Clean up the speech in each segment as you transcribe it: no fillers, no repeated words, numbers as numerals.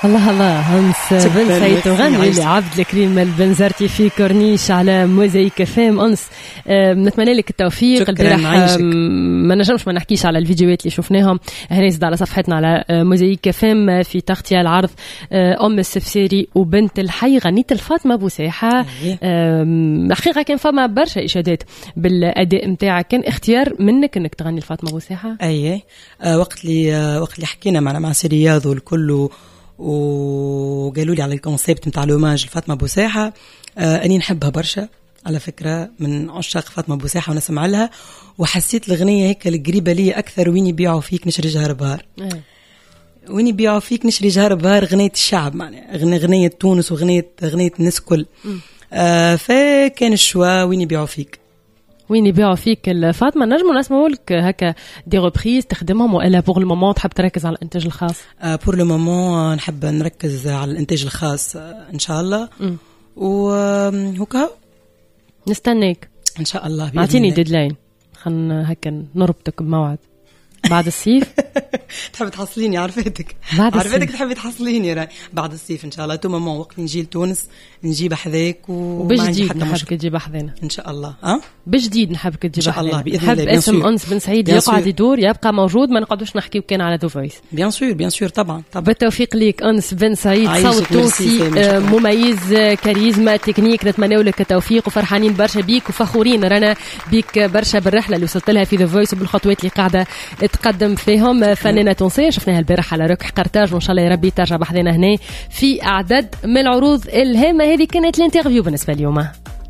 الله الله هنس بن سعيد تغني لعبد الكريم البنزرتي في كورنيش على موزايك فام. أنس نتمنى لك التوفيق. البارح ما نجمش ما نحكيش على الفيديوهات اللي شفناهم هنا زاد على صفحتنا على موزايك فام في تغطية العرض أم السفسيري وبنت الحي غنيت الفاطمة بوساحة. حقيقة كان فما برشا إشادات بالأداء متاعك، كان اختيار منك انك تغني الفاطمة بوساحة؟ أيه وقت اللي حكينا مع سيرياض والكل وقالوا لي على الكونسيبت متاع لوماج الفاطمة بوساحة. أني نحبها برشا على فكرة، من عشاق فاطمة بوساحة ونسمع لها، وحسيت الغنية هيك القريبة لي أكثر. وين يبيعوا فيك نشري جهر بهار، وين يبيعوا فيك نشري جهر بهار، غنية الشعب معناها، غنية تونس وغنية الناس كل. فكان الشوا وين يبيعوا فيك. وين يبيعوا فيك الفاطمة نجموا نسمعوا لك هكا دي ريبريز تخدمهم، ولا بور لو مومون تحب تركز على الانتاج الخاص؟ بور لو مومون نحب نركز على الانتاج الخاص ان شاء الله. وهكا نستناك ان شاء الله. اعطيني ديدلاين خلنا هكا نربطك بموعد بعد الصيف. تحب تحصليني؟ عرفتك تحبي تحصليني راي بعد الصيف ان شاء الله. تو ماما وقت نجي لتونس نجيب حذاك وبجديد نحبك تجيب حذانا ان شاء الله. بجديد نحبك تجيب ان شاء الله باذن الله. نحب اسم أنس بن سعيد يقعد يدور يبقى موجود، ما نقعدوش نحكيو كان على ذا فويس. بيان سور طبعا. بالتوفيق ليك أنس بن سعيد، صوت تونسي مميز، كاريزما، تكنيك. نتمنى لك التوفيق وفرحانين برشا بيك وفخورين رانا بيك برشا بالرحله اللي وصلت لها في ذا فويس وبالخطوات اللي قاعده تقدم فيهم. فنانه تونسيه شفناها البارح على ركح قرطاج، وان شاء الله يا ربي ترجع بحذنا هنا في اعداد من العروض الهامه. هذه كانت الانترفيو بالنسبه اليوم.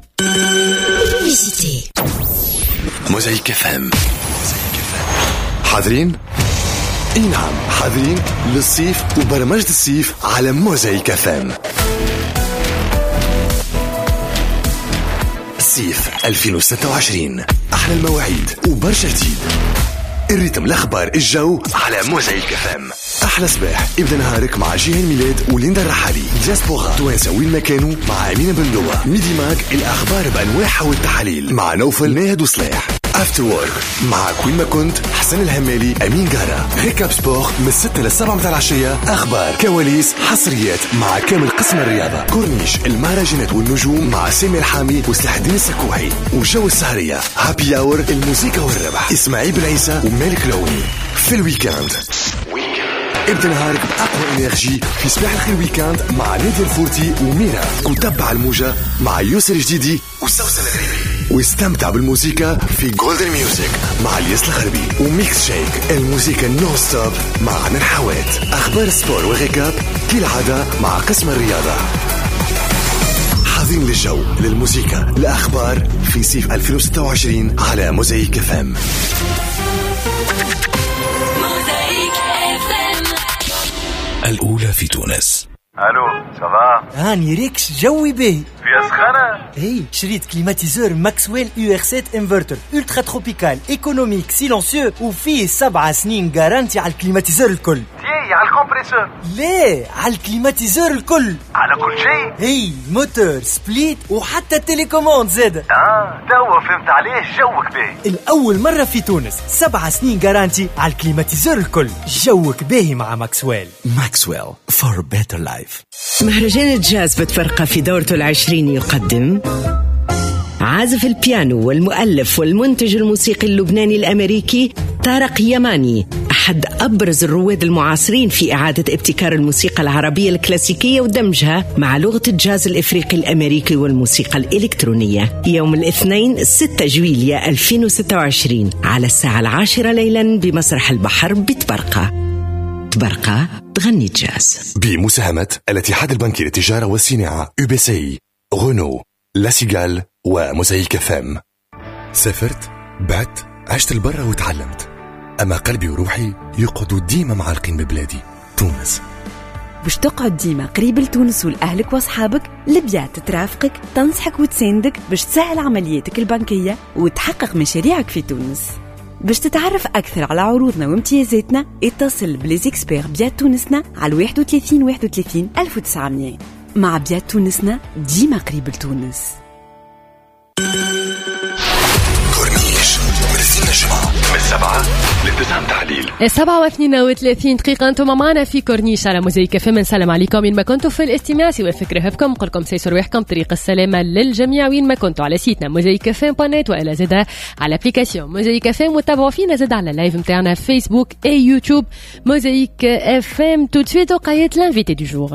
موزايك فام حاضرين؟ اي نعم حاضرين للصيف وبرمجة الصيف على موزايك فام. الصيف 2026 أحلى المواعيد وبرشا جديد. الريتم، الأخبار، الجو على موزايك فام. أحلى صباح ابدأ نهارك مع جيهان ميلاد وليندا الرحالي. دياسبورا توانسة وين ما كانوا مع أمينة بندوة. ميدي ماك الأخبار بأنواعها والتحاليل مع نوفل ناهد وصلاح. افتر وورك مع كوين ما كنت حسن الهمالي أمين قارة. ريكاب سبور من 6 ل 7 متاع العشية، أخبار، كواليس، حصريات مع كامل قسم الرياضة. كورنيش، المهرجانات والنجوم مع سامي الحامي وسلاح الدين السكوحي. وجو السهرية هابي اور، الموسيقى والربح، إسماعيل بن عيسى ومالك لوني. في الويكاند ابدأ نهارك بأقوى إنرجي في صباح الخير ويكاند مع نادي الفورتي وميرا. وتبع الموجة مع يوسر جديدي وسوسن الغريبي. واستمتع بالموسيقى في جولدن ميوزك مع الياس الخربي. وميكس شيك الموسيقى نو ستوب مع عمر حوات. أخبار السبور والريكاب كالعادة مع قسم الرياضة. حاضرين للجو، للموسيقى، لأخبار في صيف 2026 على موزايك فام. الأولى في تونس. الو سافا؟ هاني ريكس جوي باهي فيها سخانة؟ هي شريت كليماتيزور ماكسويل UR7 انفرتر الترا تروبيكال ايكونوميك سيلونسيو وفيه 7 سنين جارانتي على الكليماتيزور الكل. على الكمبريسور؟ ليه، على الكليماتيزور الكل، على كل شيء. هي موتور سبليت وحتى تيليكوموند زاده. توا فهمت عليه جوك باهي. الأول مرة في تونس 7 سنين جارانتي على الكليماتيزور الكل. جوك باهي مع ماكسويل. ماكسويل for better life. مهرجان الجاز بتفرقة في دورته 20 يقدم عازف البيانو والمؤلف والمنتج الموسيقي اللبناني الأمريكي طارق يماني، أحد أبرز الرواد المعاصرين في إعادة ابتكار الموسيقى العربية الكلاسيكية ودمجها مع لغة الجاز الإفريقي الأمريكي والموسيقى الإلكترونية. يوم الاثنين 6 جويلية 2026 على الساعة 10 ليلا بمسرح البحر بتبرقة. تبرقة تغني جاز بمساهمة الاتحاد البنكي للتجارة والصناعة، UBCI، غونو، لاسيغال وموزايك فام. سافرت، بعت، عشت البرة وتعلمت، أما قلبي وروحي يقعدوا ديما معلقين ببلادي تونس. باش تقعد ديما قريب لتونس ولأهلك وأصحابك، لبيات ترافقك، تنصحك وتساندك باش تسهل عملياتك البنكية وتحقق مشاريعك في تونس. باش تتعرف أكثر على عروضنا وامتيازاتنا اتصل بليزيكسبير بيات تونسنا على 31 31 1900. مع بيات تونسنا ديما قريب لتونس. كورنيش من الزين الجمعة 7 ل9 متاع الليل. 7:32 دقيقة. أنتم معنا في كورنيش على موزايك FM. نسلم عليكم وين ما كنتوا في الاستماع. سوى فكرة هفكم نقول لكم سيسر رواحكم طريق السلامة للجميع وين ما كنتوا على سيتنا موزايك FM.net وإلى زدا على ابليكاسيون موزايك FM وتابعوا فينا زدا على اللايف متاعنا في فيسبوك اي يوتيوب موزايك FM. tout de suite وقايت l'invité du jour.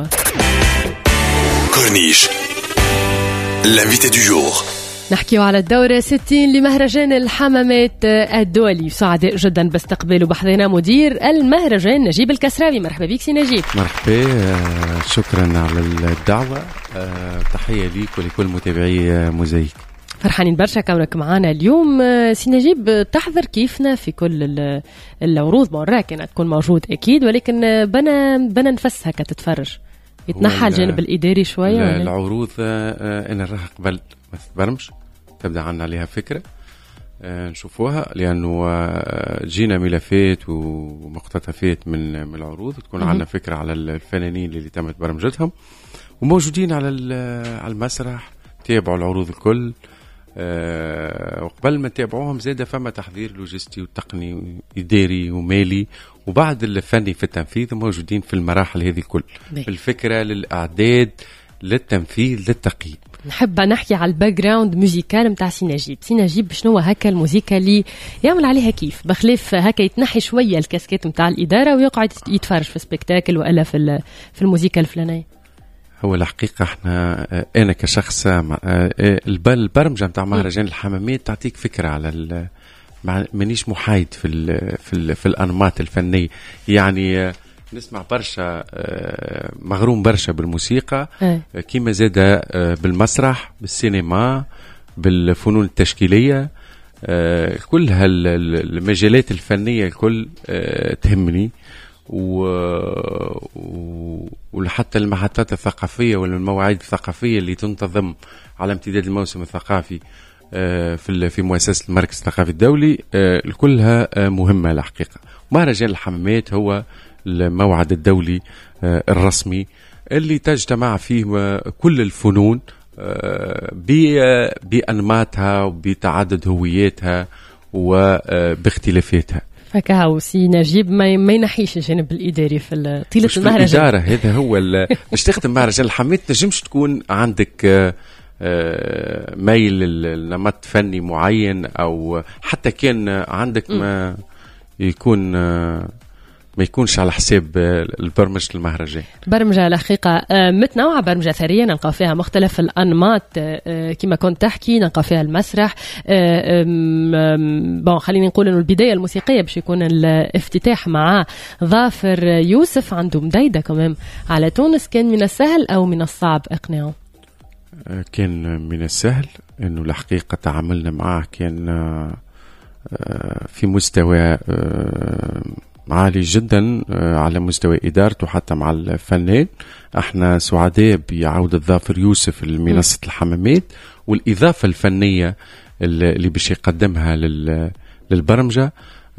كورنيش l'invité du jour. نحكيو على الدورة 60 لمهرجان الحمامات الدولي. سعداء جدا باستقباله بحضنا مدير المهرجان نجيب الكسراوي. مرحبا بك سي نجيب. مرحبا، شكرا على الدعوة. تحية ليك ولكل متابعي موزايك. فرحانين برشا كونك معنا اليوم سي نجيب. تحضر كيفنا في كل العروض مرة كانت تكون موجود أكيد، ولكن بنا نفس هكا تتفرج يتنحى الجانب الإداري شوية. العروض أنا راح قبل ما تبرمج تبدأ عنا عليها فكرة نشوفوها، لأنه جينا ملفات ومقتطفات من العروض تكون عنا فكرة على الفنانين اللي تمت برمجتهم وموجودين على المسرح. تابعوا العروض الكل، وقبل ما تابعوهم زادة فما تحضير لوجستي وتقني وإداري ومالي وبعد الفني في التنفيذ موجودين في المراحل هذه الكل، في الفكرة للإعداد للتنفيذ للتقييم. نحب نحكي على الباك جراوند موزيكال متاع سي نجيب. شنو هكا الموسيقى اللي يعمل عليها كيف بخلاف هكا يتنحي شوية الكاسكيت متاع الإدارة ويقعد يتفرج في سبيكتاكل ولا في الموسيقى الفلانية؟ هو الحقيقة احنا انا كشخص البرمجة متاع مهرجان الحمامات تعطيك فكرة على مانيش محايد في الأنماط الفنية، يعني نسمع برشا، مغروم برشا بالموسيقى كيما زادة بالمسرح بالسينما بالفنون التشكيلية، كل هالمجالات الفنية الكل تهمني، ولحتى المحطات الثقافية والمواعيد الثقافية اللي تنتظم على امتداد الموسم الثقافي في مؤسسة المركز الثقافي الدولي كلها مهمة الحقيقة. مهرجان الحمامات هو الموعد الدولي الرسمي اللي تجتمع فيه كل الفنون بأنماطها وبتعدد هوياتها وباختلافاتها. فكاو سي نجيب ما ينحيش الجانب الإداري في طيلة المهرجان. الإدارة هذا هو باش تخدم مهرجان الحمامات تنجمش تكون عندك ميل لنمط فني معين، أو حتى كان عندك ما يكونش على حساب البرمجة المهرجان. برمجة الحقيقة متنوعة، برمجة ثرية نلقى فيها مختلف الأنماط كما كنت تحكي، نلقى فيها المسرح. خليني نقول إنه البداية الموسيقية باش يكون الافتتاح مع ظافر يوسف عنده مدايدة كمان على تونس. كان من السهل أو من الصعب إقناعه؟ كان من السهل، إنه الحقيقة تعاملنا معه كان في مستوى عالي جدا على مستوى إدارته حتى مع الفنان. احنا سعداء بعودة ظافر يوسف لمنصة الحمامات والإضافة الفنية اللي باش يقدمها للبرمجة،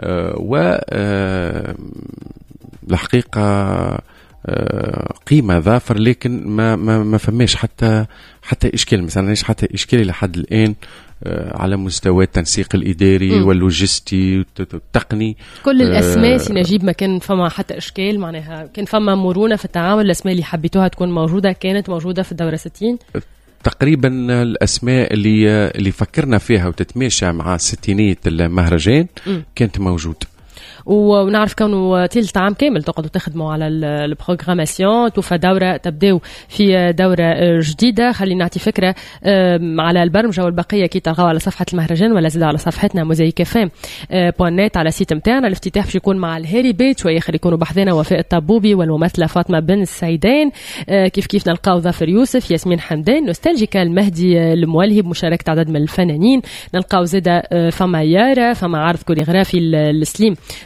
والحقيقة قيمة ظافر، لكن ما فماش حتى إشكال، مثلا حتى إشكالي لحد الآن على مستوى التنسيق الإداري واللوجستي والتقني. كل الأسماء سنجيب ما كان فما حتى إشكال، معناها كان فما مرونة في التعامل. الأسماء اللي حبيتوها تكون موجودة كانت موجودة في الدورة 60 تقريبا. الأسماء اللي فكرنا فيها وتتماشى مع ستينية المهرجان كانت موجودة. ونعرف كونه تلت عام كامل تقعدوا تخدموا على البروغراماسيون، توفى دورة تبداو في دورة جديدة. خلينا نعطي فكرة على البرمجة والبقية كي تلقاو على صفحة المهرجان ولا زاد على صفحتنا موزايك FM.net على سيت متاعنا. الافتتاح باش يكون مع الهاري بيت، شوية آخر يكونوا بحذنا وفاء الطبوبي والممثلة فاطمة بن السيدان، كيف نلقاو ظافر يوسف، ياسمين حمدان، نوستالجيكا المهدي المولهي بمشاركة عدد من الفنانين. نلقاو زادة فما يارا، فما عرض كوريغرافي السليم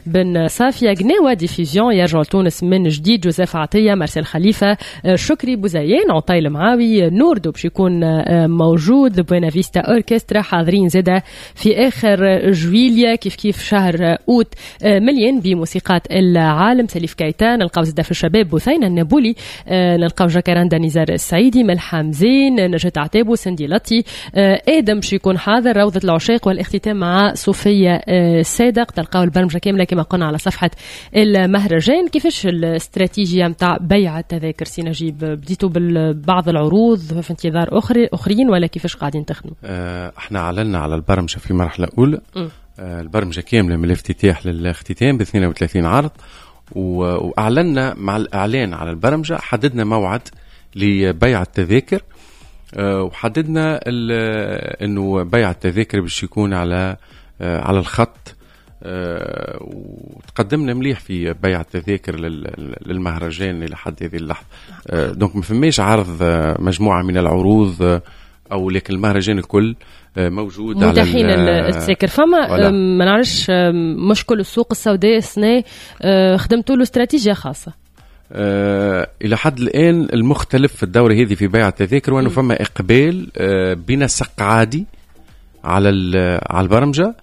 بن صافية قناوة ديفيزيون يرجعوا لتونس من جديد جوزيف عطية مارسيل خليفة شكري بوزيان عطيل معاوي نوردو باش يكون موجود بوينا فيستا أوركسترا حاضرين زادة في آخر جويليا كيف شهر أوت مليان بموسيقات العالم سليف كايتان نلقاو زادة في الشباب بوثينة النابولي نلقاو جاكاراندا نزار السعيدي ملحم زين نجاة عتابو سندي لطي آدم باش يكون حاضر روضة العشاق والاختتام مع صوفية صادق تلقاو البرمجة كاملة كما قلنا على صفحة المهرجان. كيفاش الاستراتيجية متاع بيع التذاكر سي نجيب بديتوا ببعض العروض في انتظار أخرين ولا كيفاش قاعدين تخدموا؟ احنا أعلنا على البرمجة في مرحلة أولى البرمجة كاملة من الافتتاح للاختتام ب 32 عرض وأعلنا مع الإعلان على البرمجة حددنا موعد لبيع التذاكر وحددنا انه بيع التذاكر باش يكون على الخط وتقدمنا مليح في بيع التذاكر للمهرجان الى حد هذه اللحظه. دونك ما فماش عرض مجموعه من العروض او لكن المهرجان الكل موجود على متاحين التذاكر. فما ما نعرفش مشكل السوق السوداء السنه خدمتوا له استراتيجيه خاصه إلى حد الآن المختلف في الدورة هذه في بيع التذاكر وأنه فما إقبال بنسق عادي على البرمجة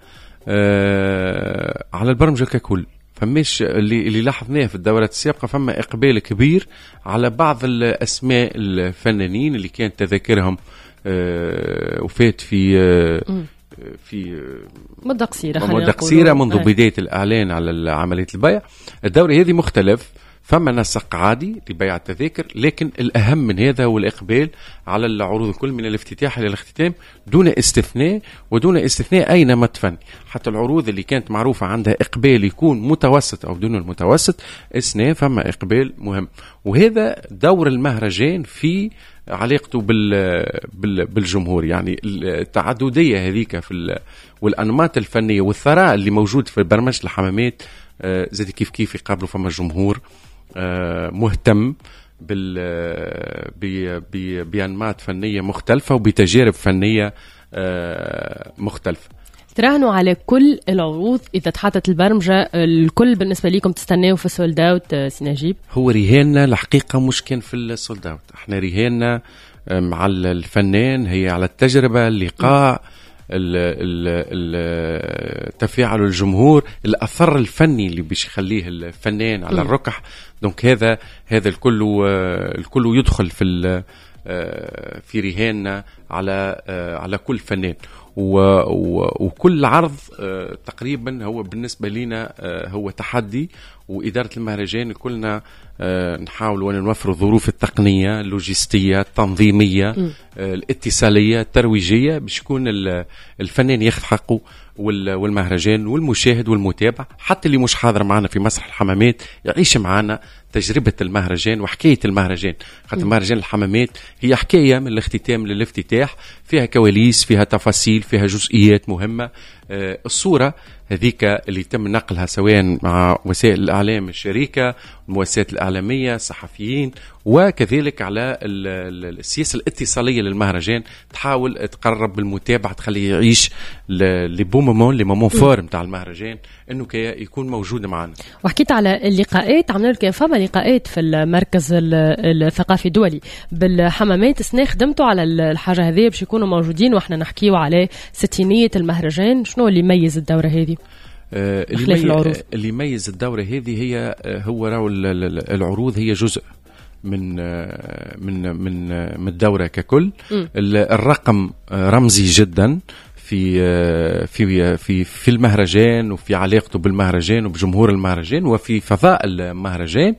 على البرمجة ككل. فماش اللي لاحظناه في الدورات السابقة فما إقبال كبير على بعض الأسماء الفنانين اللي كانت تذاكرهم وفات في مدة قصيرة منذ بداية الإعلان على عملية البيع. الدورة هذه مختلف فما نسق عادي لبيع التذاكر لكن الأهم من هذا هو الإقبال على العروض الكل من الافتتاح إلى الاختتام دون استثناء ودون استثناء أي نمط فني. حتى العروض اللي كانت معروفة عندها إقبال يكون متوسط أو دون المتوسط إثناء فما إقبال مهم. وهذا دور المهرجان في علاقته بالجمهور يعني التعددية هذيك والأنماط الفنية والثراء اللي موجود في برمجة الحمامات زي كيف يقابلوا فما الجمهور مهتم بأنماط فنية مختلفة وبتجارب فنية مختلفة. تراهنوا على كل العروض إذا تحطت البرمجة الكل بالنسبة ليكم تستناوا في السولد اوت سي نجيب؟ هو رهاننا الحقيقة مش كان في السولد اوت. احنا رهاننا مع الفنان هي على التجربة اللقاء تفاعل الجمهور الأثر الفني اللي بيش يخليه الفنان على الركح. دونك هذا الكل يدخل في رهاننا على كل فنان وكل عرض تقريبا هو بالنسبة لنا هو تحدي. وإدارة المهرجان كلنا نحاول أن نوفر ظروف التقنية اللوجستية التنظيمية الاتصالية الترويجية باش يكون الفنان ياخذ حقه والمهرجان والمشاهد والمتابع حتى اللي مش حاضر معنا في مسرح الحمامات يعيش معنا تجربة المهرجان وحكاية المهرجان. خاطر مهرجان الحمامات هي حكاية من الاختتام للافتتاح فيها كواليس فيها تفاصيل فيها جزئيات مهمة. الصورة هذيك اللي يتم نقلها سواء مع وسائل الإعلام الشركة المؤسسات الإعلامية الصحفيين وكذلك على السياسة الاتصالية للمهرجان تحاول تقرب بالمتابعة تخليه يعيش لمومون فور متاع المهرجان انه يكون موجود معنا. وحكيت على اللقاءات عملنا كان فما لقاءات في المركز الثقافي الدولي بالحمامات سنة خدمتوا على الحاجة هذه باش يكونوا موجودين واحنا نحكيوا على ستينية المهرجان. شنو اللي يميز الدورة هذه؟ اللي يميز الدورة هذه هو العروض هي جزء من الدورة ككل. الرقم رمزي جدا في المهرجان وفي علاقته بالمهرجان وبجمهور المهرجان وفي فضاء المهرجان.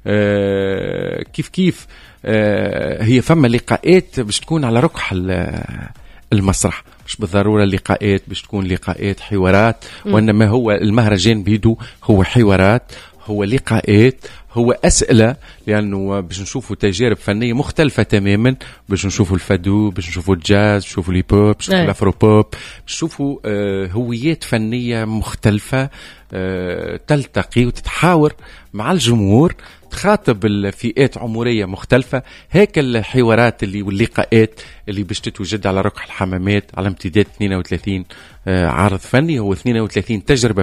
كيف هي فما لقاءات باش تكون على ركح المسرح مش بالضرورة لقاءات باش تكون لقاءات حوارات وإنما هو المهرجان بيدو هو حوارات هو لقاءات هو أسئلة لأنه باش نشوفوا تجارب فنية مختلفة تماما باش نشوفوا الفادو باش نشوفوا الجاز باش نشوفوا الهيبوب باش نشوفوا الافرو بوب باش نشوفوا هويات فنية مختلفة تلتقي وتتحاور مع الجمهور تخاطب الفئات عمرية مختلفة. هيك الحوارات واللقاءات اللي باش تتوجد على ركح الحمامات على امتداد 32 عرض فني هو 32 تجربة